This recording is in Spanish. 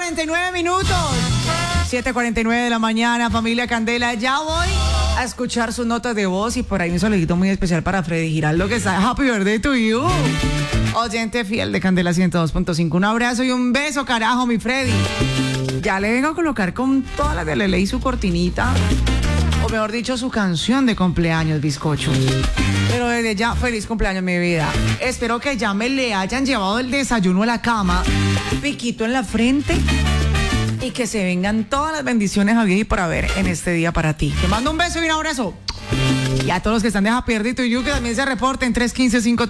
7:49. 7:49 de la mañana, familia Candela. Ya voy a escuchar sus notas de voz y por ahí un saludito muy especial para Freddy Giraldo, que está Happy Birthday to you. Oyente fiel de Candela 102.5. Un abrazo y un beso, carajo, mi Freddy. Ya le vengo a colocar con toda la de la ley su cortinita, o mejor dicho, su canción de cumpleaños, bizcocho. Pero desde ya, feliz cumpleaños, mi vida. Espero que ya me le hayan llevado el desayuno a la cama, piquito en la frente, y que se vengan todas las bendiciones a y por haber en este día para ti. Te mando un beso y un abrazo. Y a todos los que están de Happy Birthday to you, que también se reporten 315-530.